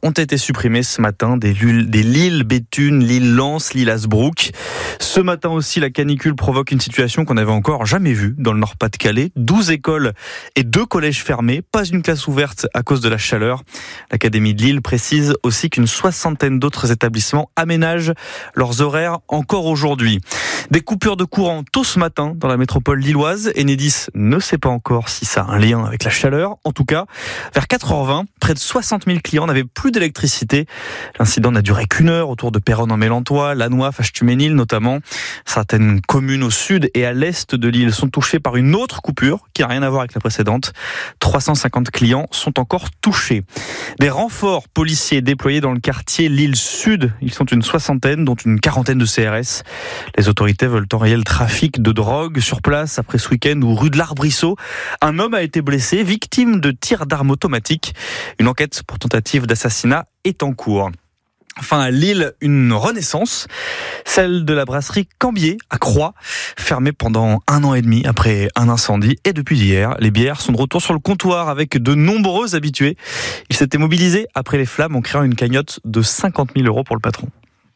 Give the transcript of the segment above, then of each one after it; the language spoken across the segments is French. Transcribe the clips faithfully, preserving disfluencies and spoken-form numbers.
ont été supprimées ce matin des, des Lille Béthune, Lille Lens, Lille Hasbrook. Ce matin aussi, la canicule provoque une situation qu'on n'avait encore jamais vue dans le Nord-Pas-de-Calais. douze écoles et deux collèges fermés, pas une classe ouverte à cause de la chaleur. L'Académie de Lille précise aussi qu'une soixantaine d'autres établissements aménagent leurs horaires encore aujourd'hui. Des coupures de courant tôt ce matin dans la métropole lilloise. Enedis ne sait pas encore si ça a un lien avec la chaleur. En tout cas, vers quatre heures vingt, près de soixante mille clients n'avaient plus d'électricité. L'incident n'a duré qu'une heure autour de Péronne-en-Mélantois, Lannoy, Fâche-Tuménil notamment. Certaines communes au sud et à l'est de l'île sont touchées par une autre coupure qui n'a rien à voir avec la précédente. trois cent cinquante clients sont encore touchés. Des renforts policiers déployés dans le quartier Lille Sud. Ils sont une soixantaine, dont une quarantaine de C R S. Les autorités veulent enrayer le trafic de drogue sur place après ce week-end où rue de l'Arbrisseau, un homme a été blessé, victime de tirs d'armes automatiques. Une enquête pour tentative d'assassinat est en cours. Enfin, à Lille, une renaissance, celle de la brasserie Cambier à Croix, fermée pendant un an et demi après un incendie. Et depuis hier, les bières sont de retour sur le comptoir avec de nombreux habitués. Ils s'étaient mobilisés après les flammes en créant une cagnotte de cinquante mille euros pour le patron.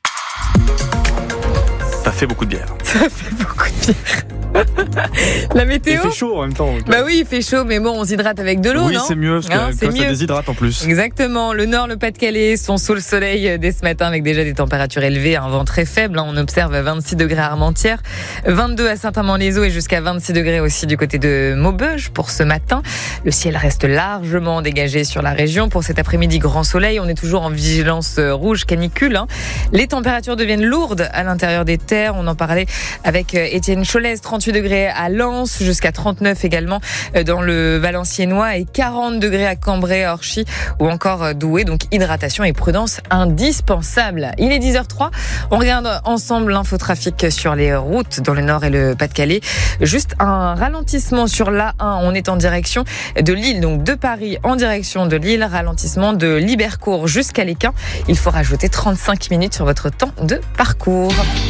Ça fait beaucoup de bière. Ça fait beaucoup de bière. La météo. Il fait chaud en même temps. Bah oui, il fait chaud, mais bon, on s'hydrate avec de l'eau, oui, non ? Oui, c'est mieux, parce que hein, c'est ça mieux. déshydrate en plus. Exactement. Le Nord, le Pas-de-Calais sont sous le soleil dès ce matin avec déjà des températures élevées, un vent très faible. On observe vingt-six degrés à Armentières, vingt-deux à Saint-Amand-les-Eaux et jusqu'à vingt-six degrés aussi du côté de Maubeuge pour ce matin. Le ciel reste largement dégagé sur la région. Pour cet après-midi, grand soleil. On est toujours en vigilance rouge canicule. Hein. Les températures deviennent lourdes à l'intérieur des terres. On en parlait avec Étienne Cholès, trente-huit degrés à Lens, jusqu'à trente-neuf également dans le Valenciennois et quarante degrés à Cambrai, Orchy ou encore Douai. Donc hydratation et prudence indispensables. Il est dix heures zéro trois. On regarde ensemble l'infotrafic sur les routes dans le Nord et le Pas-de-Calais. Juste un ralentissement sur l'A un. On est en direction de Lille, donc de Paris en direction de Lille. Ralentissement de Libercourt jusqu'à Léquin. Il faut rajouter trente-cinq minutes sur votre temps de parcours.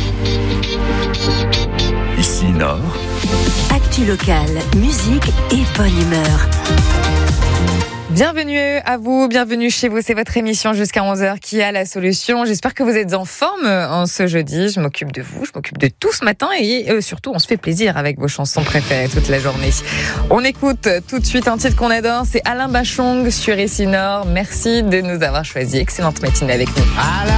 Ici Nord. Actu locale, musique et bonne humeur. Bienvenue à vous, bienvenue chez vous, c'est votre émission jusqu'à onze heures qui a la solution. J'espère que vous êtes en forme en ce jeudi. Je m'occupe de vous, je m'occupe de tout ce matin et euh, surtout on se fait plaisir avec vos chansons préférées toute la journée. On écoute tout de suite un titre qu'on adore, c'est Alain Bachung sur Ici Nord. Merci de nous avoir choisis. Excellente matinée avec nous.